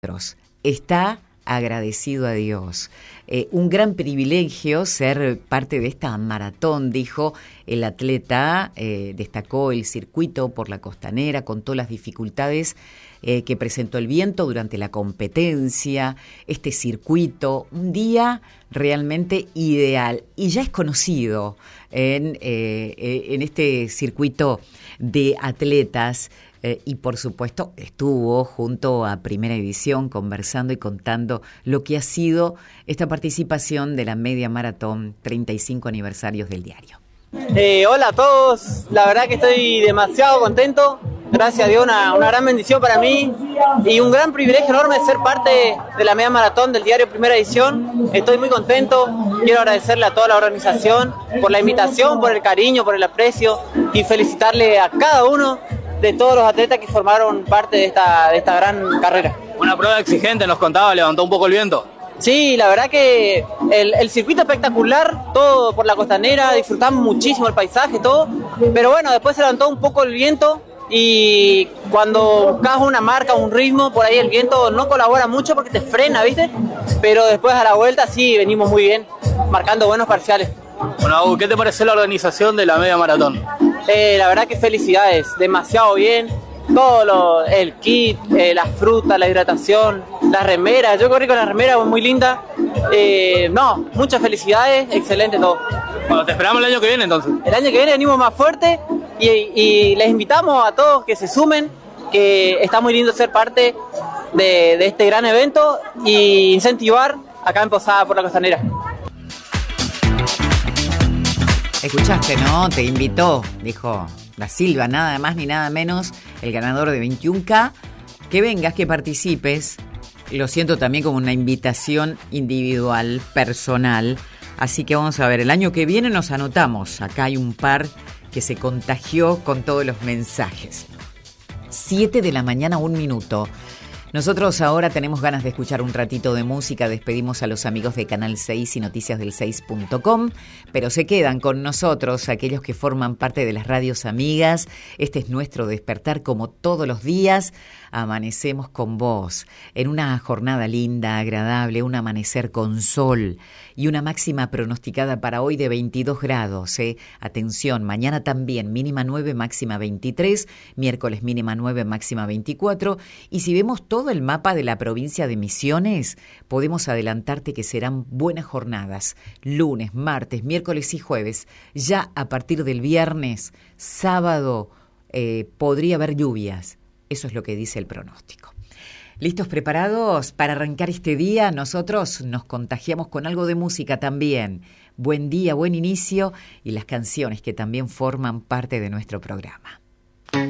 Está agradecido a Dios. Un gran privilegio ser parte de esta maratón, dijo el atleta. Destacó el circuito por la Costanera, contó las dificultades que presentó el viento durante la competencia, este circuito, un día realmente ideal y ya es conocido en este circuito de atletas. Y por supuesto estuvo junto a Primera Edición conversando y contando lo que ha sido esta participación de la media maratón 35 aniversarios del diario. Hola a todos, la verdad que estoy demasiado contento, gracias a Dios una gran bendición para mí y un gran privilegio enorme ser parte de la media maratón del diario Primera Edición. Estoy muy contento, quiero agradecerle a toda la organización por la invitación, por el cariño, por el aprecio y felicitarle a cada uno de todos los atletas que formaron parte de esta gran carrera. Una prueba exigente, nos contaba, levantó un poco el viento. Sí, la verdad que el circuito espectacular, todo por la Costanera, disfrutamos muchísimo el paisaje, todo, pero bueno, después se levantó un poco el viento y cuando buscas una marca, un ritmo, por ahí el viento no colabora mucho porque te frena, ¿viste? Pero después a la vuelta sí venimos muy bien, marcando buenos parciales. Bueno, ¿qué te pareció la organización de la media maratón? La verdad que felicidades, demasiado bien, todo el kit, las frutas, la hidratación, las remeras, yo corrí con la remera muy linda, muchas felicidades, excelente todo. Bueno, te esperamos el año que viene entonces. El año que viene venimos más fuerte y les invitamos a todos que se sumen, que está muy lindo ser parte de este gran evento y incentivar acá en Posada por la Costanera. Escuchaste, ¿no? Te invitó, dijo Da Silva, nada más ni nada menos, el ganador de 21K, que vengas, que participes. Lo siento también como una invitación individual, personal. Así que vamos a ver, el año que viene nos anotamos. Acá hay un par que se contagió con todos los mensajes. 7 de la mañana, 1 minuto. Nosotros ahora tenemos ganas de escuchar un ratito de música, despedimos a los amigos de Canal 6 y noticiasdel6.com, pero se quedan con nosotros aquellos que forman parte de las radios amigas. Este es nuestro despertar como todos los días. Amanecemos con vos, en una jornada linda, agradable, un amanecer con sol y una máxima pronosticada para hoy de 22 grados. Atención, mañana también mínima 9, máxima 23, miércoles mínima 9, máxima 24, y si vemos todo el mapa de la provincia de Misiones, podemos adelantarte que serán buenas jornadas, lunes, martes, miércoles y jueves. Ya a partir del viernes, sábado, podría haber lluvias. Eso es lo que dice el pronóstico. ¿Listos, preparados para arrancar este día? Nosotros nos contagiamos con algo de música también. Buen día, buen inicio y las canciones que también forman parte de nuestro programa.